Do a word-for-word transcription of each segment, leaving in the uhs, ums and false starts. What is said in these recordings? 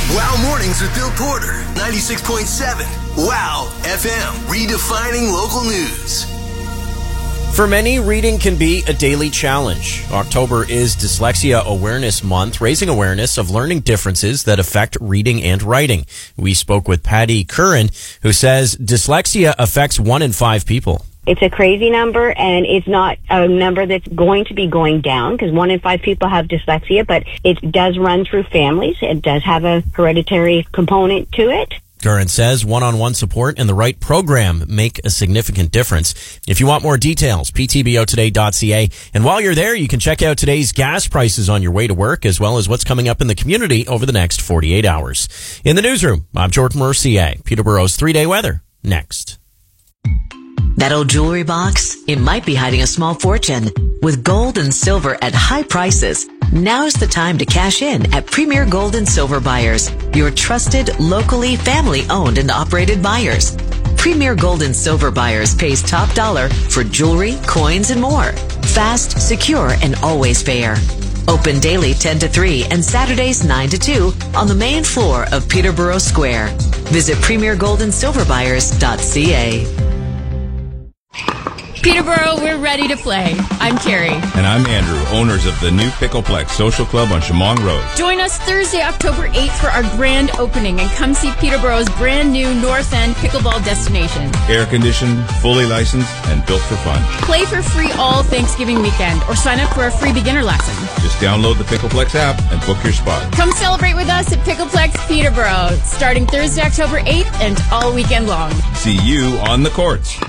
Wow Mornings with Bill Porter, ninety-six point seven. Wow F M, redefining local news. For many, reading can be a daily challenge. October is Dyslexia Awareness Month, raising awareness of learning differences that affect reading and writing. We spoke with Patty Curran, who says dyslexia affects one in five people. It's a crazy number, and it's not a number that's going to be going down because one in five people have dyslexia, but it does run through families. It does have a hereditary component to it. Curran says one-on-one support and the right program make a significant difference. If you want more details, p t b o today dot c a. And while you're there, you can check out today's gas prices on your way to work, as well as what's coming up in the community over the next forty-eight hours. In the newsroom, I'm Jordan Mercier. Peterborough's three-day weather, next. That old jewelry box? It might be hiding a small fortune. With gold and silver at high prices, now's the time to cash in at Premier Gold and Silver Buyers, your trusted, locally family-owned and operated buyers. Premier Gold and Silver Buyers pays top dollar for jewelry, coins, and more. Fast, secure, and always fair. Open daily ten to three and Saturdays nine to two on the main floor of Peterborough Square. Visit premier gold and silver buyers dot c a. Peterborough, we're ready to play. I'm Carrie. And I'm Andrew, owners of the new Pickleplex Social Club on Chemong Road. Join us Thursday, October eighth for our grand opening and come see Peterborough's brand new North End pickleball destination. Air-conditioned, fully licensed, and built for fun. Play for free all Thanksgiving weekend or sign up for a free beginner lesson. Just download the Pickleplex app and book your spot. Come celebrate with us at Pickleplex Peterborough, starting Thursday, October eighth and all weekend long. See you on the courts.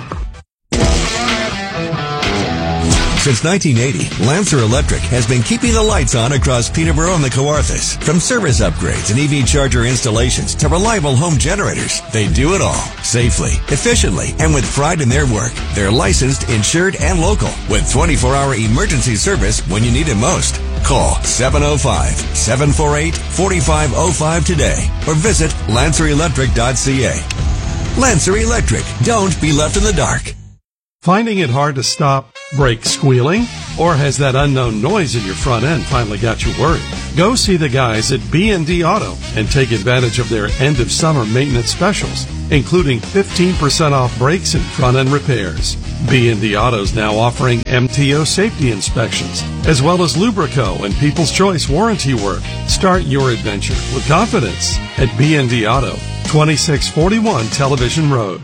Since nineteen eighty, Lancer Electric has been keeping the lights on across Peterborough and the Kawarthas. From service upgrades and E V charger installations to reliable home generators, they do it all safely, efficiently, and with pride in their work. They're licensed, insured, and local with twenty-four hour emergency service when you need it most. Call seven oh five, seven four eight, four five oh five today or visit lancer electric dot c a. Lancer Electric. Don't be left in the dark. Finding it hard to stop brake squealing? Or has that unknown noise in your front end finally got you worried? Go see the guys at B and D Auto and take advantage of their end of summer maintenance specials, including fifteen percent off brakes and front end repairs. B and D Auto's now offering M T O safety inspections, as well as Lubrico and People's Choice warranty work. Start your adventure with confidence at B and D Auto, twenty-six forty-one Television Road.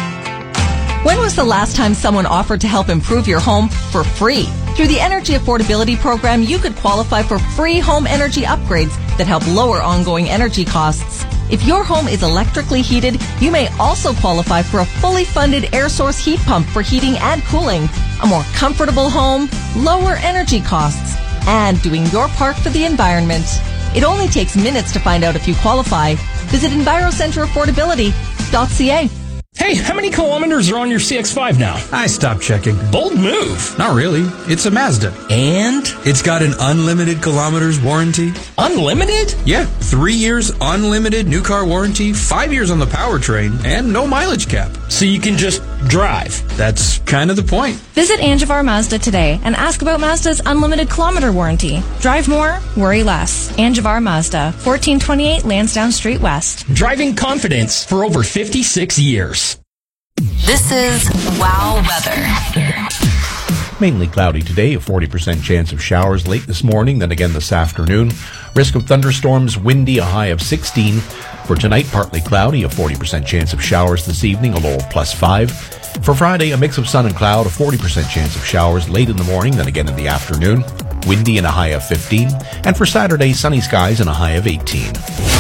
When was the last time someone offered to help improve your home for free? Through the Energy Affordability Program, you could qualify for free home energy upgrades that help lower ongoing energy costs. If your home is electrically heated, you may also qualify for a fully funded air source heat pump for heating and cooling. A more comfortable home, lower energy costs, and doing your part for the environment. It only takes minutes to find out if you qualify. Visit envirocenter affordability dot c a. Hey, how many kilometers are on your C X five now? I stopped checking. Bold move. Not really. It's a Mazda. And? It's got an unlimited kilometers warranty. Unlimited? Yeah. Three years unlimited new car warranty, five years on the powertrain, and no mileage cap. So you can just drive. That's kind of the point. Visit Angivar Mazda today and ask about Mazda's unlimited kilometer warranty. Drive more, worry less. Angivar Mazda, fourteen twenty-eight Lansdowne Street West. Driving confidence for over fifty-six years. This is Wow Weather. Mainly cloudy today, a forty percent chance of showers late this morning, then again this afternoon. Risk of thunderstorms, windy, a high of sixteen. For tonight, partly cloudy, a forty percent chance of showers this evening, a low of plus five. For Friday, a mix of sun and cloud, a forty percent chance of showers late in the morning, then again in the afternoon. Windy and a high of fifteen. And for Saturday, sunny skies and a high of eighteen.